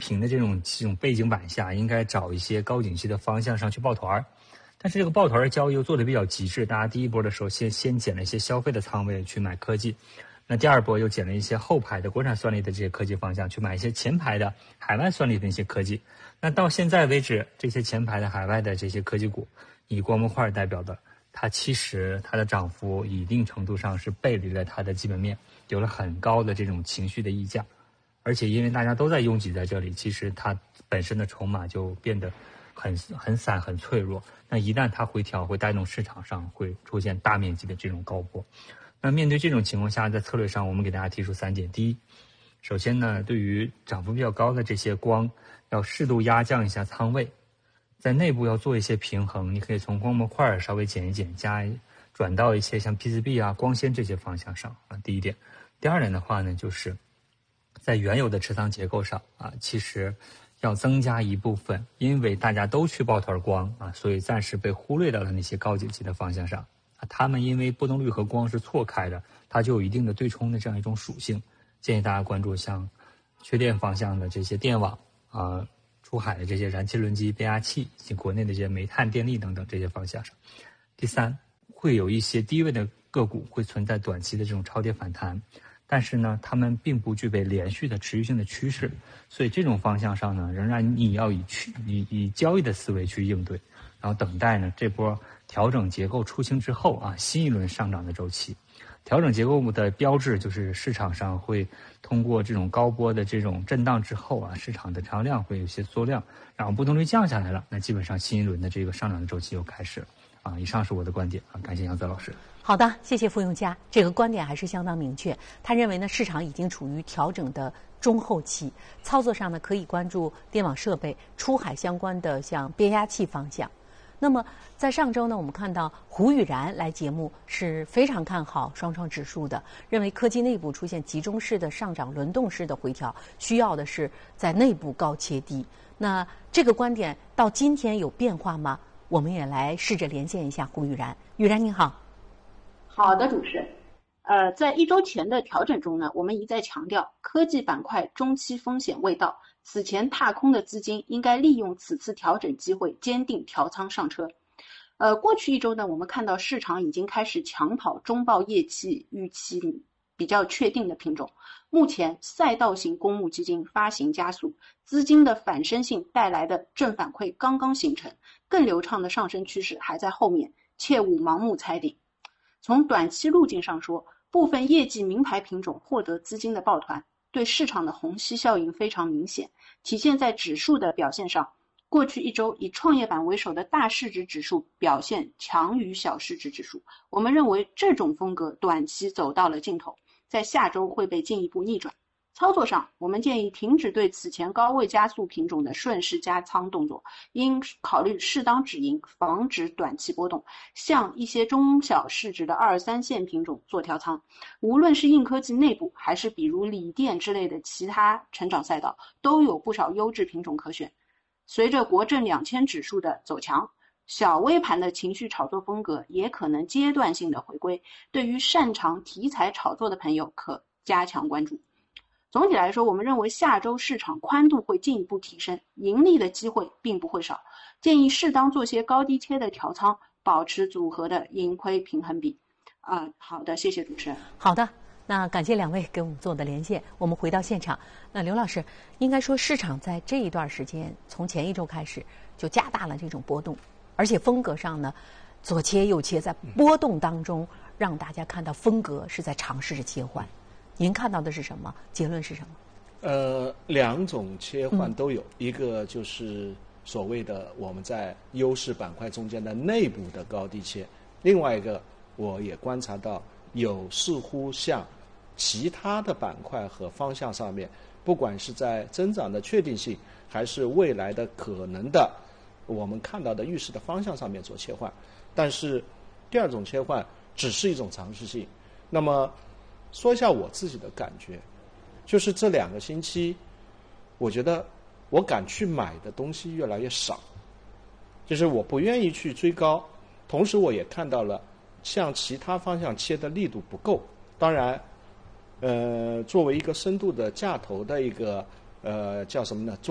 平的这种背景板下，应该找一些高景气的方向上去抱团儿。但是这个抱团的交易又做得比较极致，大家第一波的时候先减了一些消费的仓位去买科技，那第二波又减了一些后排的国产算力的这些科技方向去买一些前排的海外算力的一些科技。那到现在为止，这些前排的海外的这些科技股，以光模块代表的，它其实它的涨幅一定程度上是背离了它的基本面，有了很高的这种情绪的溢价。而且因为大家都在拥挤在这里，其实它本身的筹码就变得很散很脆弱。那一旦它回调，会带动市场上会出现大面积的这种高波。那面对这种情况下，在策略上我们给大家提出3点。第一，首先呢，对于涨幅比较高的这些光，要适度压降一下仓位，在内部要做一些平衡。你可以从光模块稍微减一减，转到一些像 PCB 啊、光纤这些方向上啊。第一点。第二点的话呢，就是在原有的持仓结构上啊，其实要增加一部分，因为大家都去抱团光啊，所以暂时被忽略到了那些高景气的方向上啊。他们因为波动率和光是错开的，它就有一定的对冲的这样一种属性。建议大家关注像缺电方向的这些电网啊、出海的这些燃气轮机、变压器，以及国内的这些煤炭电力等等这些方向上。第三，会有一些低位的个股会存在短期的这种超跌反弹，但是呢，他们并不具备连续的持续性的趋势，所以这种方向上呢，仍然你要以交易的思维去应对，然后等待呢这波调整结构出清之后啊，新一轮上涨的周期。调整结构的标志就是市场上会通过这种高波的这种震荡之后啊，市场的成交量会有些缩量，然后波动率降下来了，那基本上新一轮的这个上涨的周期又开始了啊。以上是我的观点啊，感谢杨泽老师。 好的，谢谢傅永嘉，这个观点还是相当明确。他认为呢，市场已经处于调整的中后期，操作上呢可以关注电网设备、出海相关的像变压器方向。那么在上周呢，我们看到胡宇然来节目是非常看好双创指数的，认为科技内部出现集中式的上涨、轮动式的回调，需要的是在内部高切低。那这个观点到今天有变化吗？我们也来试着连线一下胡宇然。宇然您好。 好的，主持人。在1周前的调整中呢，我们一再强调科技板块中期风险未到，此前踏空的资金应该利用此次调整机会坚定调仓上车。过去1周呢，我们看到市场已经开始抢跑中报业绩预期比较确定的品种。目前赛道型公募基金发行加速，资金的反身性带来的正反馈刚刚形成，更流畅的上升趋势还在后面，切勿盲目猜顶。从短期路径上说，部分业绩名牌品种获得资金的抱团，对市场的虹吸效应非常明显，体现在指数的表现上。过去1周以创业板为首的大市值指数表现强于小市值指数，我们认为这种风格短期走到了尽头，在下周会被进一步逆转。操作上，我们建议停止对此前高位加速品种的顺势加仓动作，应考虑适当止盈，防止短期波动。像一些中小市值的2、3线品种做调仓，无论是硬科技内部，还是比如锂电之类的其他成长赛道，都有不少优质品种可选。随着国证2000指数的走强，小微盘的情绪炒作风格也可能阶段性的回归，对于擅长题材炒作的朋友可加强关注。总体来说，我们认为下周市场宽度会进一步提升，盈利的机会并不会少，建议适当做些高低切的调仓，保持组合的盈亏平衡比。好的，谢谢主持人。 好的，那感谢2位给我们做的连线。我们回到现场，那刘老师，应该说市场在这一段时间，从前1周开始就加大了这种波动，而且风格上呢，左切右切，在波动当中让大家看到风格是在尝试着切换。您看到的是什么？结论是什么 ？2种切换都有，一个就是所谓的我们在优势板块中间的内部的高低切，另外一个我也观察到有似乎像其他的板块和方向上面，不管是在增长的确定性，还是未来的可能的我们看到的预示的方向上面做切换，但是第2种切换只是一种尝试性。那么说一下我自己的感觉，就是这2个星期，我觉得我敢去买的东西越来越少，就是我不愿意去追高，同时我也看到了像其他方向切的力度不够。当然，作为一个深度的价投的一个叫什么呢？